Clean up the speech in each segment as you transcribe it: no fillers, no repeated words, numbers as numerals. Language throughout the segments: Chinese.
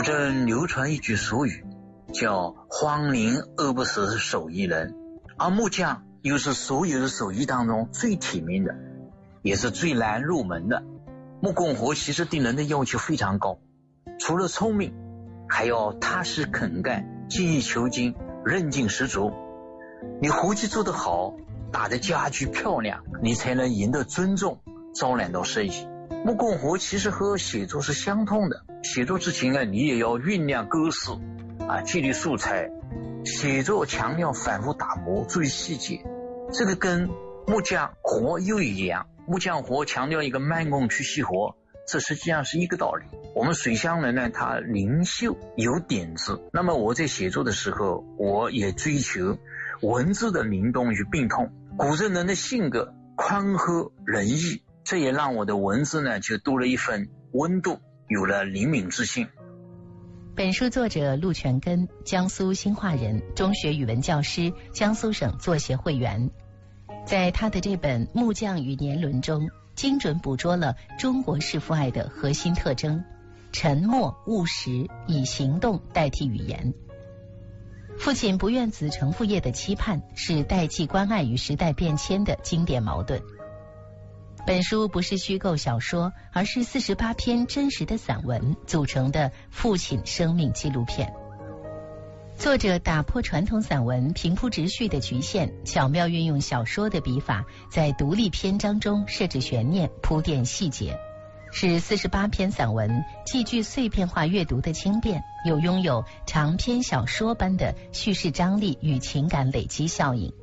古镇流传一句俗语，叫荒宁饿不死手艺人，而木匠又是所有的手艺当中最体面的，也是最难入门的。木工活其实对人的要求非常高，除了聪明，还要踏实肯干，精益求精，韧劲十足。你活计做得好，打的家具漂亮，你才能赢得尊重，招揽到生意。木工活其实和写作是相通的，写作之前呢，你也要酝酿构思记录素材。写作强调反复打磨，注意细节，这个跟木匠活又一样。木匠活强调一个慢工出细活，这实际上是一个道理。我们水乡人呢，他灵秀有点子，那么我在写作的时候，我也追求文字的灵动与病痛。古镇人的性格宽厚仁义，这也让我的文字呢就多了一份温度，有了灵敏之性。 本书作者陆全根，江苏兴化人，中学语文教师，江苏省作协会员。在他的这本《木匠与年轮》中，精准捕捉了中国式父爱的核心特征：沉默务实，以行动代替语言。父亲不愿子承父业的期盼，是代际关爱与时代变迁的经典矛盾。本书不是虚构小说，而是48篇真实的散文组成的父亲生命纪录片。作者打破传统散文平铺直叙的局限，巧妙运用小说的笔法，在独立篇章中设置悬念，铺垫细节，使48篇散文既具碎片化阅读的轻便，又拥有长篇小说般的叙事张力与情感累积效应。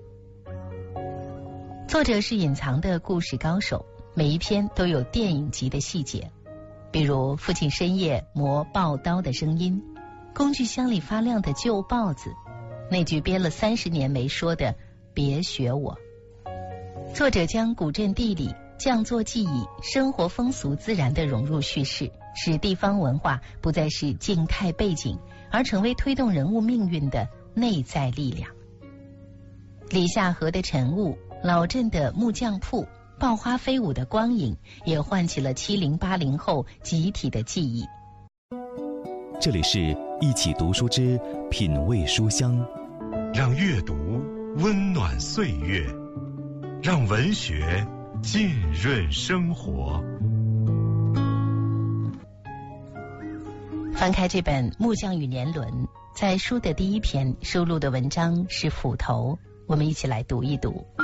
作者是隐藏的故事高手，每一篇都有电影级的细节，比如父亲深夜磨刨刀的声音，工具箱里发亮的旧报子，那句憋了30年没说的别学我。作者将古镇地理、匠作技艺、生活风俗自然地融入叙事，使地方文化不再是静态背景，而成为推动人物命运的内在力量。李下河的晨雾，老镇的木匠铺，爆花飞舞的光影，也唤起了70、80后集体的记忆。 这里是一起读书之品味书香， 让阅读温暖岁月，让文学浸润生活。 翻开这本《木匠与年轮》，在书的第一篇收录的文章是《斧头》，我们一起来读一读。